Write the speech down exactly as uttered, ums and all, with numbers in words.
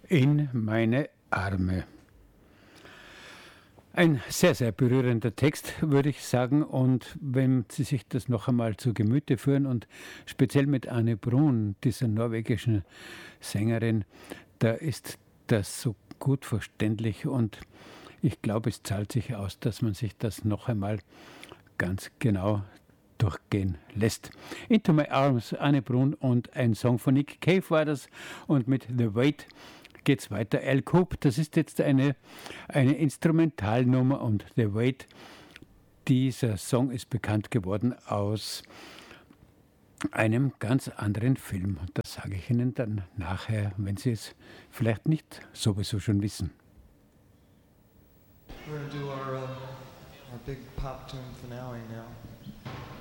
In meine Arme. Ein sehr, sehr berührender Text, würde ich sagen. Und wenn Sie sich das noch einmal zu Gemüte führen und speziell mit Anne Brun, dieser norwegischen Sängerin, da ist das so gut verständlich. Und ich glaube, es zahlt sich aus, dass man sich das noch einmal ganz genau durchgehen lässt. Into My Arms, Anne Brun und ein Song von Nick Cave war das. Und mit The Weight geht's weiter. Al Coop, das ist jetzt eine, eine Instrumentalnummer und The Weight, dieser Song ist bekannt geworden aus einem ganz anderen Film. Das sage ich Ihnen dann nachher, wenn Sie es vielleicht nicht sowieso schon wissen. We're gonna do our, uh, our big pop tune finale now.